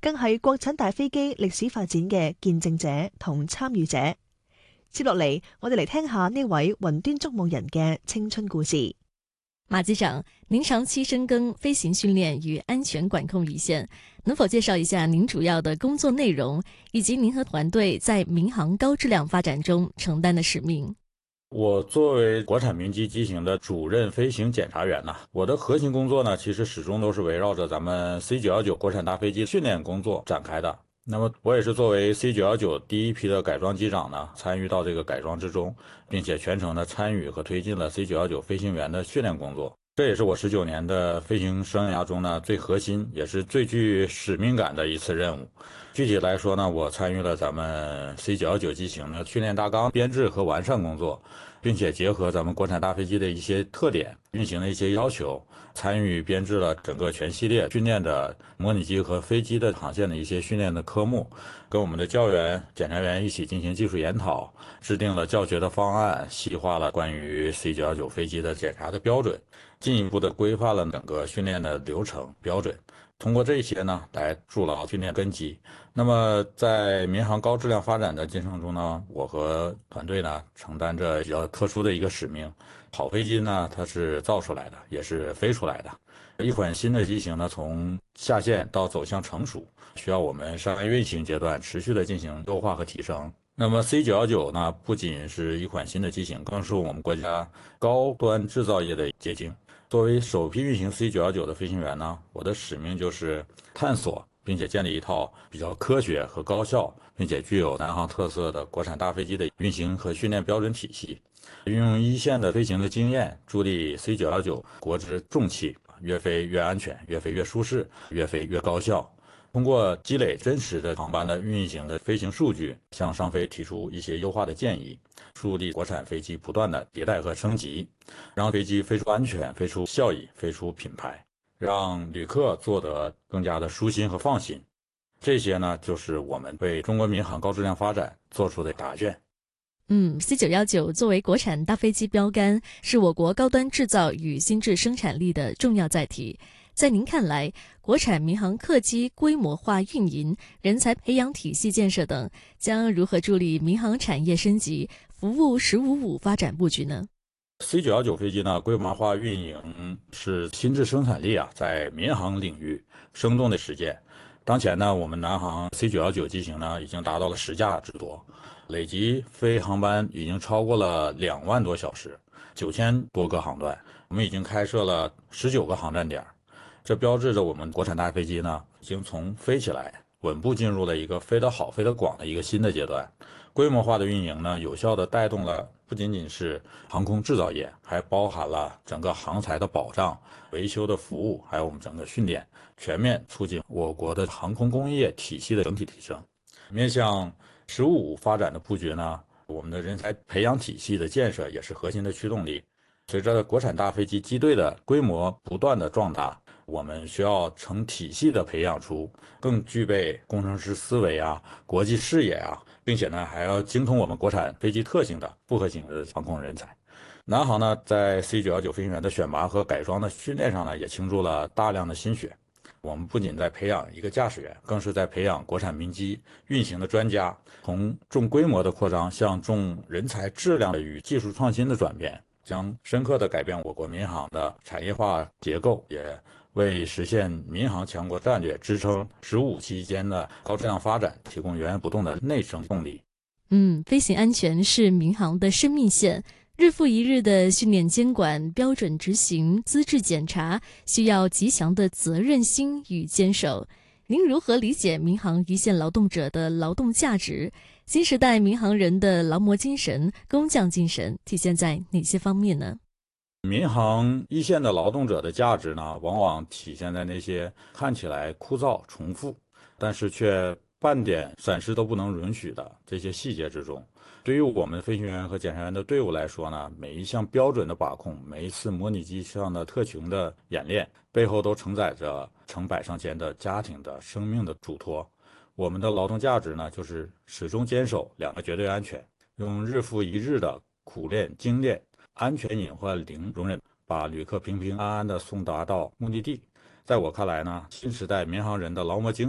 更係國產大飛機歷史發展嘅見證者同參與者。接落嚟，我哋嚟聽下呢位雲端築夢人嘅青春故事。 馬機長，您長期深耕飛行訓練與安全管控一線，能否介紹一下您主要的工作內容，以及您和團隊在民航高質量發展中承擔的使命？ 我作為國產民機機型的主任飛行檢查員呢，我的核心工作呢，其實始終都是圍繞着咱們 C919 國產大飛機訓練工作展開的。那麼我也是作為 C919 第一批的改裝機長呢，參與到這個改裝之中，並且全程的參與和推進了 C919 飛行員的訓練工作。這也是我19年的飛行生涯中呢，最核心也是最具使命感的一次任務。具體來說呢，我參與了咱們 C919 機型的訓練大綱編制和完善工作，並且結合咱們國產大飛機的一些特點、運行的一些要求，參與編制了整個全系列訓練的模擬機和飛機的航線的一些訓練的科目，跟我們的教員、檢查員一起進行技術研討，制定了教學的方案，細化了關於 C919 飛機的檢查的標準，進一步的規範了整個訓練的流程標準。通過這些呢，來築牢訓練根基。那麼在民航高質量發展的進程中呢，我和團隊呢承擔着比較特殊的一個使命。好飛機呢，它是造出來的，也是飛出來的。一款新的機型呢，從下線到走向成熟，需要我們商業運行階段持續的進行優化和提升。那麼 C919 呢，不僅是一款新的機型，更是我們國家高端製造業的結晶。作為首批運行 C919 的飛行員呢，我的使命就是探索並且建立一套比較科學和高效，並且具有南航特色的國產大飛機的運行和訓練標準體系，運用一線的飛行的經驗，助力 C919 國之重器越飛越安全，越飛越舒適，越飛越高效。通過積累真實的航班的運行的飛行數據，向上飛提出一些優化的建議，助力國產飛機不斷的迭代和升級，讓飛機飛出安全、飛出效益、飛出品牌，讓旅客坐得更加的舒心和放心。這些呢，就是我們為中國民航高質量發展做出的答卷。 C919 作為國產大飛機標杆，是我國高端製造與新質生產力的重要載體。在您看來，國產民航客機規模化運營、人才培養體系建設等，將如何助力民航產業升級、服務“15+5”發展佈局呢？ C919 飛機呢，規模化運營是新質生產力在民航領域生動的實踐。當前呢，我們南航 C919 機型呢，已經達到了10架之多，累計飛航班已經超過了2萬多小時，9000多個航段，我們已經開設了19個航站點。這標誌着我們國產大飛機呢，已經從飛起來穩步進入了一個飛得好、飛得廣的一個新的階段。規模化的運營呢，有效地帶動了不僅僅是航空製造業，還包含了整個航材的保障、維修的服務，還有我們整個訓練，全面促進我國的航空工業體系的整體提升。面向“15+5”發展的佈局呢，我們的人才培養體系的建設也是核心的驅動力。隨着國產大飛機機隊的規模不斷的壯大，我們需要成體系的培養出更具備工程師思維國際視野並且呢還要精通我們國產飛機特性的複合型的航空人才。南航呢在 C919 飛行員的選拔和改裝的訓練上呢也傾注了大量的心血。我們不僅在培養一個駕駛員，更是在培養國產民機運行的專家，從重規模的擴張向重人才質量的與技術創新的轉變，將深刻地改變我國民航的產業化結構，也為實現民航強國戰略、支撐“15+5”期間的高質量發展提供源源不動的內生動力。 飛行安全是民航的生命線，日復一日的訓練監管、標準執行、資質檢查，需要極強的責任心與堅守。您如何理解民航一線勞動者的勞動價值？新時代民航人的勞模精神、工匠精神體現在哪些方面呢？ 民航一線的勞動者的價值呢，往往體現在那些看起來枯燥重複，但是卻半點閃失都不能允許的這些細節之中。對於我們飛行員和檢查員的隊伍來說呢，每一項標準的把控，每一次模擬機上的特勤的演練，背後都承載着成百上千的家庭的生命的囑托。我們的勞動價值呢，就是始終堅守2個絕對安全，用日復一日的苦練精練，安全隱患零容忍，把旅客平平安安地送達到目的地。在我看來呢，新時代民航人的勞模精